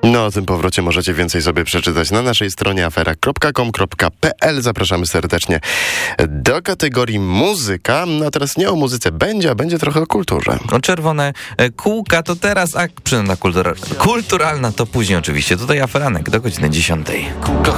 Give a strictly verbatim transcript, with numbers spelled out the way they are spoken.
No, o tym powrocie możecie więcej sobie przeczytać na naszej stronie afera kropka com kropka pe el. Zapraszamy serdecznie do kategorii muzyka. No a teraz nie o muzyce będzie, a będzie trochę o kulturze. O czerwone kółka to teraz, a przynajmniej kultura, kulturalna to później oczywiście. Tutaj aferanek do godziny dziesiątej.